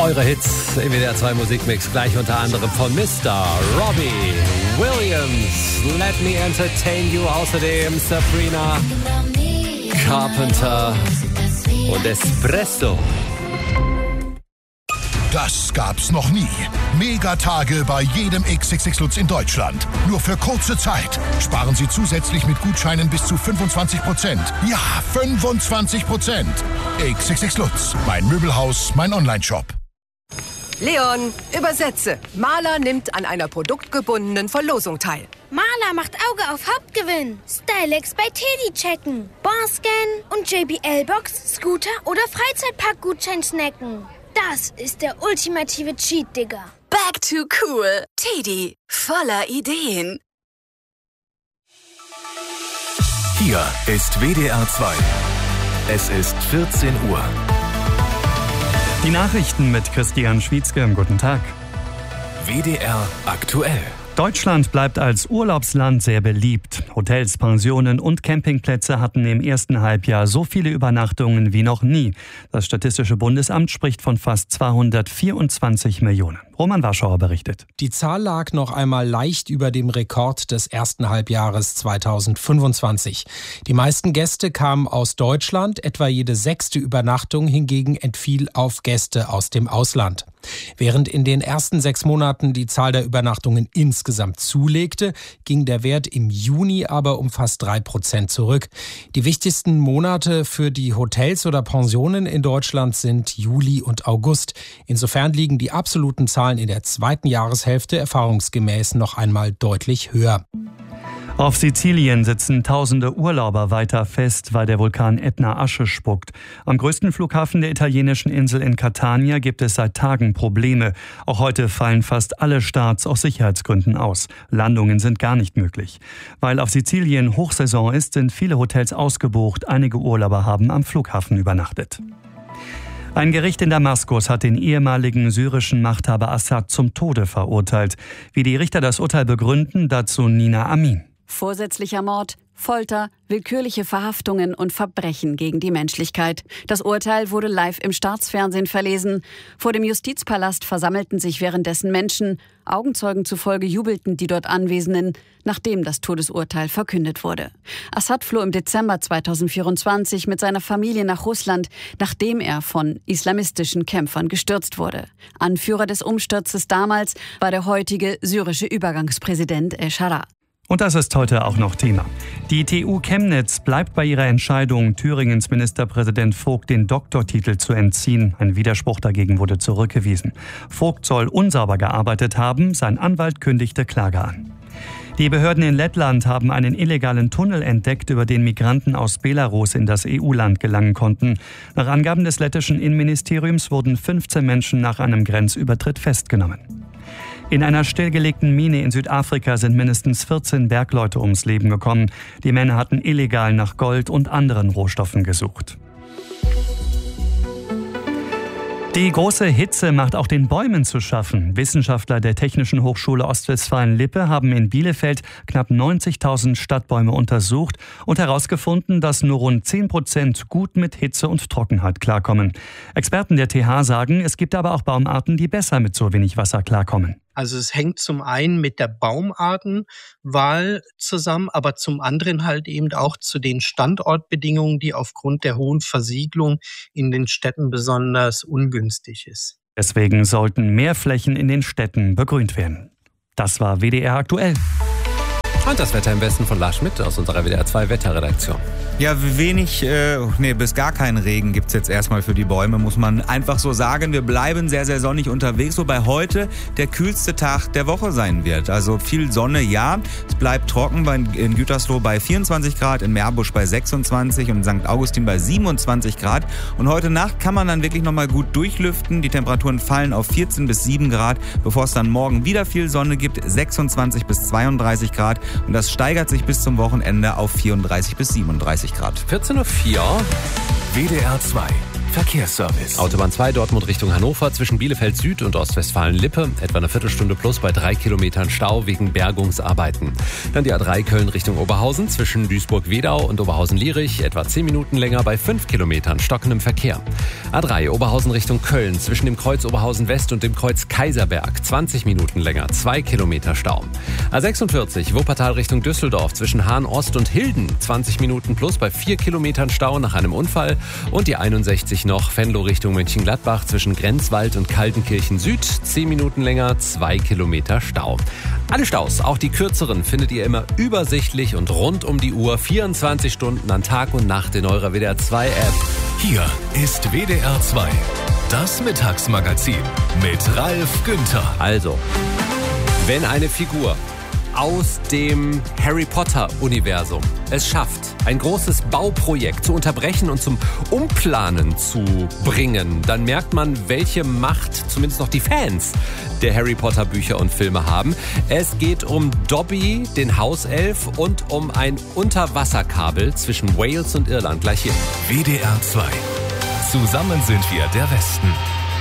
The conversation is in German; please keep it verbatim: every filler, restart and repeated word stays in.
Eure Hits im W D R zwei Musikmix, gleich unter anderem von Mister Robbie Williams. Let Me Entertain You, außerdem Sabrina Carpenter und Espresso. Das gab's noch nie. Megatage bei jedem X X X Lutz in Deutschland. Nur für kurze Zeit. Sparen Sie zusätzlich mit Gutscheinen bis zu fünfundzwanzig Prozent. Ja, fünfundzwanzig Prozent. X X X Lutz. Mein Möbelhaus, mein Onlineshop. Leon, übersetze. Maler nimmt an einer produktgebundenen Verlosung teil. Maler macht Auge auf Hauptgewinn. Stylex bei Teddy checken. Barscan und J B L-Box, Scooter oder Freizeitpark-Gutschein snacken. Das ist der ultimative Cheat, Digga. Back to cool. Teddy, voller Ideen. Hier ist W D R zwei. Es ist vierzehn Uhr. Die Nachrichten mit Christian Schwietzke. Guten Tag. W D R aktuell. Deutschland bleibt als Urlaubsland sehr beliebt. Hotels, Pensionen und Campingplätze hatten im ersten Halbjahr so viele Übernachtungen wie noch nie. Das Statistische Bundesamt spricht von fast zweihundertvierundzwanzig Millionen. Roman Warschauer berichtet. Die Zahl lag noch einmal leicht über dem Rekord des ersten Halbjahres zweitausendfünfundzwanzig. Die meisten Gäste kamen aus Deutschland, etwa jede sechste Übernachtung hingegen entfiel auf Gäste aus dem Ausland. Während in den ersten sechs Monaten die Zahl der Übernachtungen insgesamt zulegte, ging der Wert im Juni aber um fast drei Prozent zurück. Die wichtigsten Monate für die Hotels oder Pensionen in Deutschland sind Juli und August. Insofern liegen die absoluten Zahlen in der zweiten Jahreshälfte erfahrungsgemäß noch einmal deutlich höher. Auf Sizilien sitzen tausende Urlauber weiter fest, weil der Vulkan Ätna Asche spuckt. Am größten Flughafen der italienischen Insel in Catania gibt es seit Tagen Probleme. Auch heute fallen fast alle Starts aus Sicherheitsgründen aus. Landungen sind gar nicht möglich. Weil auf Sizilien Hochsaison ist, sind viele Hotels ausgebucht. Einige Urlauber haben am Flughafen übernachtet. Ein Gericht in Damaskus hat den ehemaligen syrischen Machthaber Assad zum Tode verurteilt. Wie die Richter das Urteil begründen, dazu Nina Amin. Vorsätzlicher Mord, Folter, willkürliche Verhaftungen und Verbrechen gegen die Menschlichkeit. Das Urteil wurde live im Staatsfernsehen verlesen. Vor dem Justizpalast versammelten sich währenddessen Menschen. Augenzeugen zufolge jubelten die dort Anwesenden, nachdem das Todesurteil verkündet wurde. Assad floh im Dezember zweitausendvierundzwanzig mit seiner Familie nach Russland, nachdem er von islamistischen Kämpfern gestürzt wurde. Anführer des Umsturzes damals war der heutige syrische Übergangspräsident El-Shara. Und das ist heute auch noch Thema. Die T U Chemnitz bleibt bei ihrer Entscheidung, Thüringens Ministerpräsident Vogt den Doktortitel zu entziehen. Ein Widerspruch dagegen wurde zurückgewiesen. Vogt soll unsauber gearbeitet haben, sein Anwalt kündigte Klage an. Die Behörden in Lettland haben einen illegalen Tunnel entdeckt, über den Migranten aus Belarus in das E U-Land gelangen konnten. Nach Angaben des lettischen Innenministeriums wurden fünfzehn Menschen nach einem Grenzübertritt festgenommen. In einer stillgelegten Mine in Südafrika sind mindestens vierzehn Bergleute ums Leben gekommen. Die Männer hatten illegal nach Gold und anderen Rohstoffen gesucht. Die große Hitze macht auch den Bäumen zu schaffen. Wissenschaftler der Technischen Hochschule Ostwestfalen-Lippe haben in Bielefeld knapp neunzigtausend Stadtbäume untersucht und herausgefunden, dass nur rund zehn Prozent gut mit Hitze und Trockenheit klarkommen. Experten der T H sagen, es gibt aber auch Baumarten, die besser mit so wenig Wasser klarkommen. Also es hängt zum einen mit der Baumartenwahl zusammen, aber zum anderen halt eben auch zu den Standortbedingungen, die aufgrund der hohen Versiegelung in den Städten besonders ungünstig ist. Deswegen sollten mehr Flächen in den Städten begrünt werden. Das war W D R aktuell. Und das Wetter im Westen von Lars Schmidt aus unserer W D R zwei Wetterredaktion. Ja, wenig, äh, nee, bis gar keinen Regen gibt's jetzt erstmal für die Bäume, muss man einfach so sagen. Wir bleiben sehr, sehr sonnig unterwegs, wobei heute der kühlste Tag der Woche sein wird. Also viel Sonne, ja. Es bleibt trocken bei, in Gütersloh bei vierundzwanzig Grad, in Meerbusch bei sechsundzwanzig und in Sankt Augustin bei siebenundzwanzig Grad. Und heute Nacht kann man dann wirklich nochmal gut durchlüften. Die Temperaturen fallen auf vierzehn bis sieben Grad, bevor es dann morgen wieder viel Sonne gibt, sechsundzwanzig bis zweiunddreißig Grad. Und das steigert sich bis zum Wochenende auf vierunddreißig bis siebenunddreißig Grad. vierzehn Uhr vier. W D R zwei. Verkehrsservice. Autobahn zwei Dortmund Richtung Hannover zwischen Bielefeld Süd und Ostwestfalen-Lippe. Etwa eine Viertelstunde plus bei drei Kilometern Stau wegen Bergungsarbeiten. Dann die A drei Köln Richtung Oberhausen zwischen Duisburg-Wedau und Oberhausen-Lierich. Etwa zehn Minuten länger bei fünf Kilometern stockendem Verkehr. A drei Oberhausen Richtung Köln zwischen dem Kreuz Oberhausen West und dem Kreuz Kaiserberg. zwanzig Minuten länger, zwei Kilometer Stau. A sechsundvierzig Wuppertal Richtung Düsseldorf zwischen Hahn Ost und Hilden. zwanzig Minuten plus bei vier Kilometern Stau nach einem Unfall. Und die einundsechzig noch Venlo Richtung Mönchengladbach zwischen Grenzwald und Kaltenkirchen Süd. zehn Minuten länger, zwei Kilometer Stau. Alle Staus, auch die kürzeren, findet ihr immer übersichtlich und rund um die Uhr, vierundzwanzig Stunden an Tag und Nacht in eurer W D R zwei App. Hier ist W D R zwei, das Mittagsmagazin mit Ralf Günther. Also, wenn eine Figur aus dem Harry Potter-Universum es schafft, ein großes Bauprojekt zu unterbrechen und zum Umplanen zu bringen, dann merkt man, welche Macht zumindest noch die Fans der Harry Potter Bücher und Filme haben. Es geht um Dobby, den Hauself, und um ein Unterwasserkabel zwischen Wales und Irland. Gleich hier. W D R zwei. Zusammen sind wir der Westen.